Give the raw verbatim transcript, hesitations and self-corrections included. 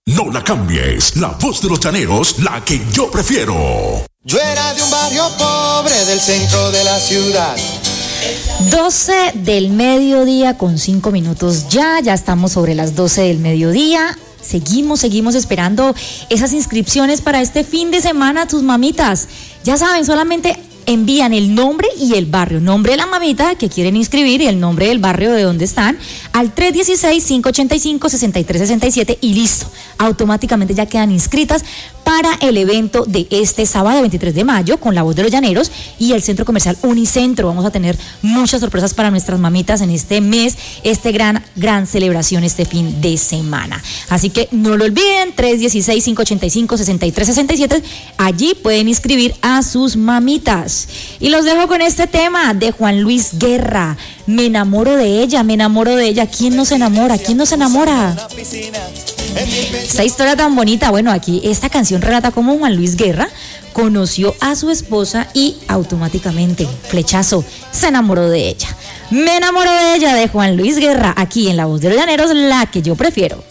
No la cambies, la voz de los llaneros, la que yo prefiero. Yo era de un barrio pobre del centro de la ciudad. doce del mediodía con cinco minutos ya, ya estamos sobre las doce del mediodía. Seguimos, seguimos esperando esas inscripciones para este fin de semana, tus mamitas. Ya saben, solamente envían el nombre y el barrio, nombre de la mamita que quieren inscribir y el nombre del barrio de donde están al tres uno seis, cinco ocho cinco, seis tres seis siete y listo, automáticamente ya quedan inscritas para el evento de este sábado veintitrés de mayo con La Voz de los Llaneros y el Centro Comercial Unicentro. Vamos a tener muchas sorpresas para nuestras mamitas en este mes, este gran, gran celebración este fin de semana. Así que no lo olviden, tres uno seis, cinco ocho cinco, seis tres seis siete, allí pueden inscribir a sus mamitas. Y los dejo con este tema de Juan Luis Guerra, Me enamoro de ella, me enamoro de ella. ¿Quién no se enamora? ¿Quién no se enamora? Esta historia tan bonita. Bueno, aquí esta canción relata cómo Juan Luis Guerra conoció a su esposa y automáticamente, flechazo, se enamoró de ella. Me enamoro de ella, de Juan Luis Guerra, aquí en La Voz de los Llaneros, la que yo prefiero.